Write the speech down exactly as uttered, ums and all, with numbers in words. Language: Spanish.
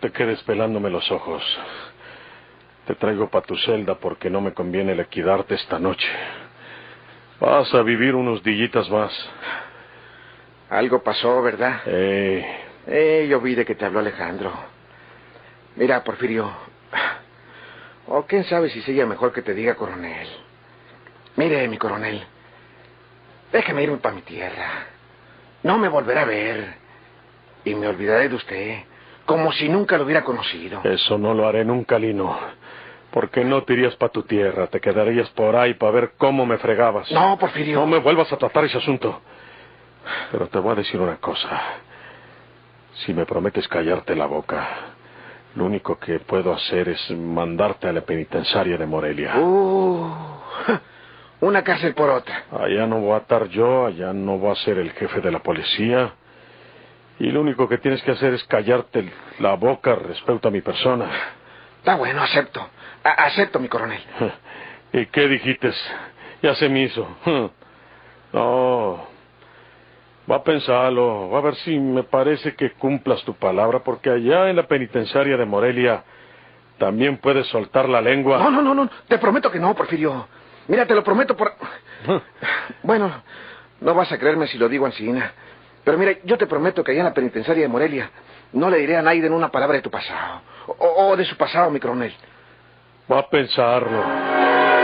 te quedes pelándome los ojos. Te traigo para tu celda porque no me conviene liquidarte esta noche. Vas a vivir unos dillitas más. Algo pasó, ¿verdad? Eh... Eh, yo vi de que te habló Alejandro. Mira, Porfirio. O quién sabe si sería mejor que te diga coronel. Mire, mi coronel. Déjeme irme para mi tierra. No me volverá a ver. Y me olvidaré de usted. Como si nunca lo hubiera conocido. Eso no lo haré nunca, Lino. Porque no te irías para tu tierra. Te quedarías por ahí para ver cómo me fregabas. No, Porfirio. No me vuelvas a tratar ese asunto. Pero te voy a decir una cosa. Si me prometes callarte la boca, lo único que puedo hacer es mandarte a la penitenciaria de Morelia. Uh, una cárcel por otra. Allá no voy a estar yo, allá no voy a ser el jefe de la policía. Y lo único que tienes que hacer es callarte la boca respecto a mi persona. Está bueno, acepto. A- acepto, mi coronel. ¿Y qué dijiste? Ya se me hizo. No... Va a pensarlo, va a ver si me parece que cumplas tu palabra, porque allá en la penitenciaria de Morelia también puedes soltar la lengua. No, no, no, no, te prometo que no, Porfirio. Mira, te lo prometo por... Bueno, no vas a creerme si lo digo ansina. Pero mira, yo te prometo que allá en la penitenciaria de Morelia no le diré a nadie una palabra de tu pasado. O, o de su pasado, mi coronel. Va a pensarlo.